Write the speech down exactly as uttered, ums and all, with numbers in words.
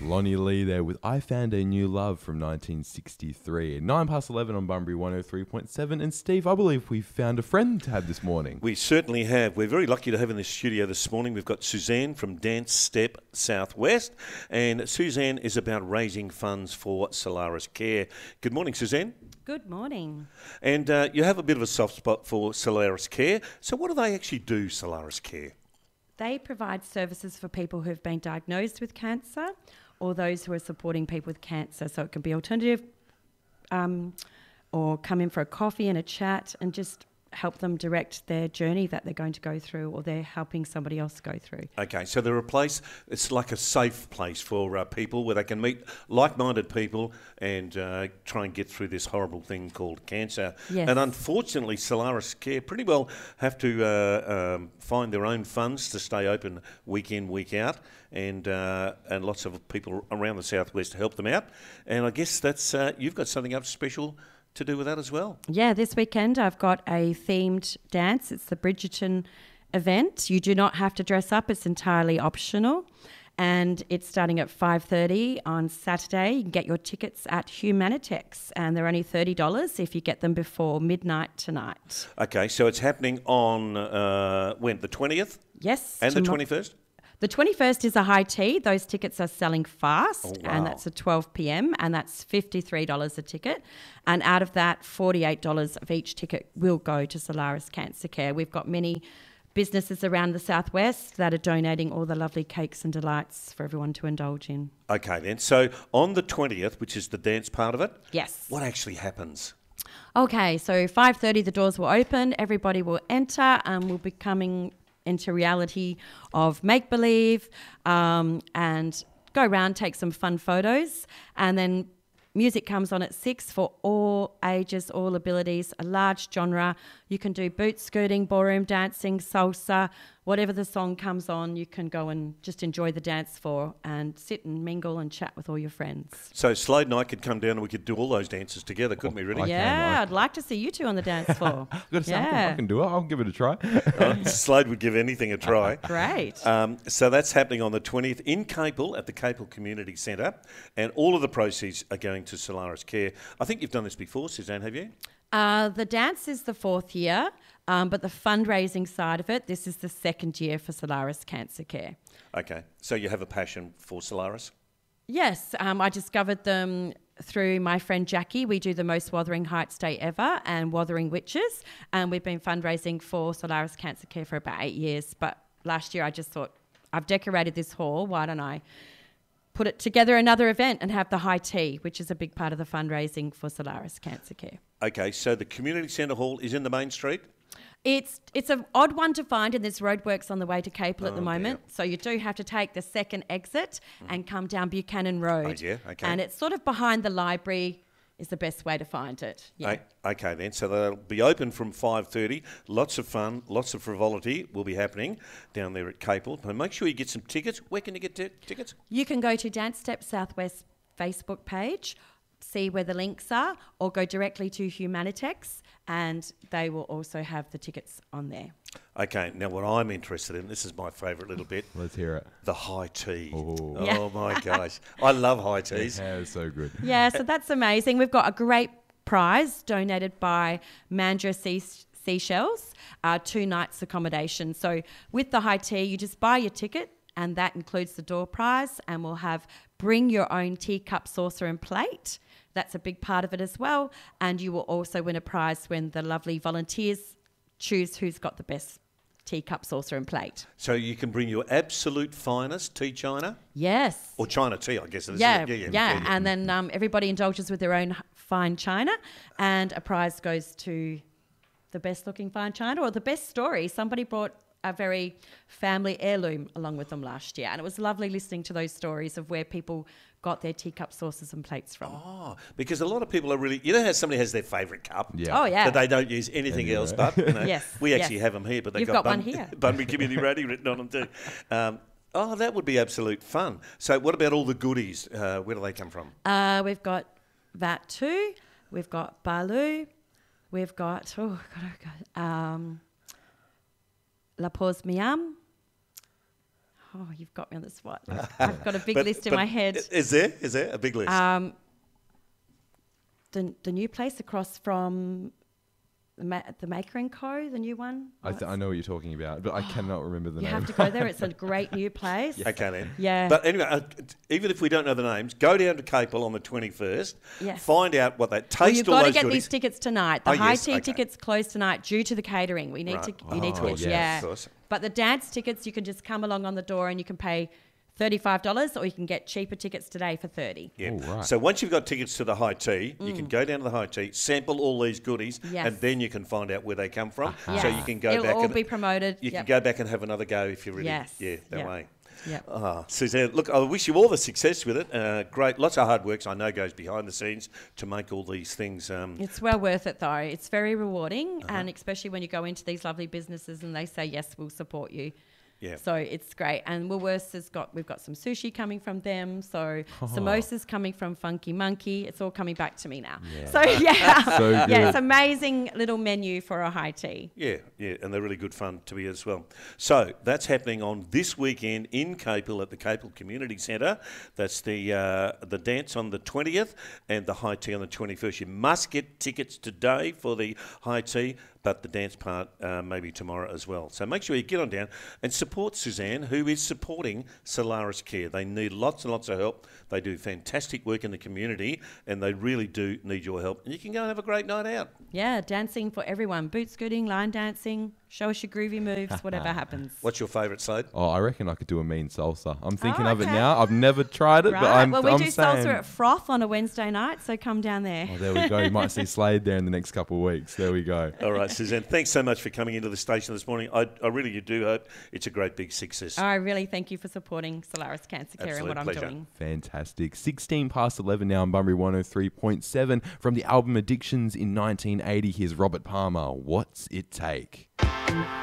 Lonnie Lee there with I Found a New Love from nineteen sixty-three. nine past eleven on Bunbury one oh three point seven. And Steve, I believe we found a friend to have this morning. We certainly have. We're very lucky to have in the studio this morning. We've got Suzanne from Dance Step Southwest. And Suzanne is about raising funds for Solaris Care. Good morning, Suzanne. Good morning. And uh, you have a bit of a soft spot for Solaris Care. So what do they actually do, Solaris Care? They provide services for people who have been diagnosed with cancer or those who are supporting people with cancer. So it can be alternative um, or come in for a coffee and a chat and just help them direct their journey that they're going to go through, or they're helping somebody else go through. Okay, so they're a place, it's like a safe place for uh, people where they can meet like-minded people and uh, try and get through this horrible thing called cancer. Yes. And unfortunately, Solaris Care pretty well have to uh, um, find their own funds to stay open week in, week out, and uh, and lots of people around the southwest help them out. And I guess that's uh, you've got something up special to do with that as well. Yeah, this weekend I've got a themed dance. It's the Bridgerton event. You do not have to dress up. It's entirely optional. And it's starting at five thirty on Saturday. You can get your tickets at Humanitex, and they're only thirty dollars if you get them before midnight tonight. Okay, so it's happening on, uh, when, the twentieth? Yes. And the tomo- twenty-first? The twenty-first is a high tea. Those tickets are selling fast, Oh, wow. and that's at twelve p.m, and that's fifty-three dollars a ticket. And out of that, forty-eight dollars of each ticket will go to Solaris Cancer Care. We've got many businesses around the southwest that are donating all the lovely cakes and delights for everyone to indulge in. Okay then, so on the twentieth, which is the dance part of it, Yes. what actually happens? Okay, so five thirty the doors will open. Everybody will enter and we'll be coming into reality of make-believe um, and go around, take some fun photos, and then music comes on at six for all ages, all abilities, a large genre. You can do boot scooting, ballroom dancing, salsa, whatever the song comes on, you can go and just enjoy the dance floor and sit and mingle and chat with all your friends. So Slade and I could come down and we could do all those dances together, couldn't we, really? I yeah, can, I- I'd like to see you two on the dance floor. I've got to say, I, can, Yeah. I can do it. I'll give it a try. Uh, Slade would give anything a try. Great. Um, so that's happening on the twentieth in Capel at the Capel Community Centre, and all of the proceeds are going to Solaris Care. I think you've done this before, Suzanne, have you? Uh, the dance is the fourth year, um, but the fundraising side of it, this is the second year for Solaris Cancer Care. Okay, so you have a passion for Solaris? Yes, um, I discovered them through my friend Jackie. We do the most Wuthering Heights Day ever and Wuthering Witches, and we've been fundraising for Solaris Cancer Care for about eight years. But last year I just thought, I've decorated this hall, why don't I put it together another event and have the high tea, which is a big part of the fundraising for Solaris Cancer Care. Okay, so the Community Centre Hall is in the main street? It's it's an odd one to find, and there's roadworks on the way to Capel at the Oh, moment. So you do have to take the second exit and come down Buchanan Road. Oh, yeah, okay. And it's sort of behind the library is the best way to find it. Yeah. O- Okay then, so they'll be open from five thirty. Lots of fun, lots of frivolity will be happening down there at Capel. But make sure you get some tickets. Where can you get t- tickets? You can go to Dance Step Southwest Facebook page, see where the links are, or go directly to Humanitex, and they will also have the tickets on there. Okay, now what I'm interested in, this is my favourite little bit, Let's hear it. the high tea. Oh. Oh, Yeah. my gosh. I love high teas. Yeah, it's so good. Yeah, so that's amazing. We've got a great prize donated by Mandra Sea Seashells, uh, two nights accommodation. So with the high tea, you just buy your ticket, and that includes the door prize, and we'll have bring your own teacup, saucer and plate. That's a big part of it as well. And you will also win a prize when the lovely volunteers choose who's got the best teacup, saucer and plate. So you can bring your absolute finest tea china, Yes. or china tea, I guess it is. Yeah, isn't it? yeah, and then um, everybody indulges with their own h- fine china, and a prize goes to the best looking fine china or the best story. Somebody brought a very family heirloom along with them last year, and it was lovely listening to those stories of where people got their teacup, saucers and plates from. Oh, because a lot of people are really, you know how somebody has their favourite cup? Yeah. Oh, yeah. That they don't use anything Anywhere. else but. You know, Yes, we actually yes. have them here, but they've You've got, got one Bun- here. Bunbury Community Radio written on them too. Um, oh, that would be absolute fun. So what about all the goodies? Uh, where do they come from? Uh, we've got that too. We've got Balu. We've got, oh, God, oh, God, um, La Pause Miam. Oh, you've got me on the spot. I've got a big But- list in but my head. Is there? Is there a big list? Um, the the new place across from the, Ma- the Maker and Co. The new one. I, th- I know what you're talking about, but I cannot remember the You name. have to go there. It's a great new place. Okay then. Yeah. But anyway, uh, t- even if we don't know the names, go down to Capel on the twenty-first. Yes. Find out what that Well, taste you've all got to those get goodies. these tickets tonight. The Oh, high yes, tea okay. tickets close tonight due to the catering. We need Right. to you need to Oh, get yes. yeah. Of course. But the dance tickets, you can just come along on the door and you can pay thirty-five dollars, or you can get cheaper tickets today for thirty. Yeah. Oh, right. So once you've got tickets to the high tea, you can go down to the high tea, sample all these goodies, Mm. Yes. and then you can find out where they come from. Yes. So you can go It'll back all and be promoted. you Yep. can go back and have another go if you're really Yes. yeah that Yep. way. Yep. Ah, Suzanne, look, I wish you all the success with it. Uh, great, lots of hard work I know goes behind the scenes to make all these things. Um, It's well worth it though. It's very rewarding, Uh-huh. and especially when you go into these lovely businesses and they say yes, we'll support you. yeah. So it's great. And Woolworths has got we've got some sushi coming from them. So samosas coming from Funky Monkey. It's all coming back to me now. Yeah. So yeah, So yeah, good. it's amazing little menu for a high tea. Yeah, yeah, and they're really good fun to be as well. So that's happening on this weekend in Capel at the Capel Community Centre. That's the uh, the dance on the twentieth and the high tea on the twenty-first. You must get tickets today for the high tea, but the dance part uh, maybe tomorrow as well. So make sure you get on down and support Suzanne, who is supporting Solaris Care. They need lots and lots of help. They do fantastic work in the community, and they really do need your help. And you can go and have a great night out. Yeah, dancing for everyone. Boot scooting, line dancing, show us your groovy moves, whatever happens. What's your favourite, Slade? Oh, I reckon I could do a mean salsa. I'm thinking Oh, of it okay. now. I've never tried it, Right. but I'm, well, we I'm do saying. salsa at Froth on a Wednesday night, so come down there. Oh, there we go. You might see Slade there in the next couple of weeks. There we go. All right, Suzanne, thanks so much for coming into the station this morning. I, I really do hope it's a great big success. I really thank you for supporting Solaris Cancer Care Absolute and what pleasure. I'm doing. Fantastic. sixteen past eleven now on Bunbury one oh three point seven. From the album Addictions in nineteen eighty, here's Robert Palmer. What's It Take?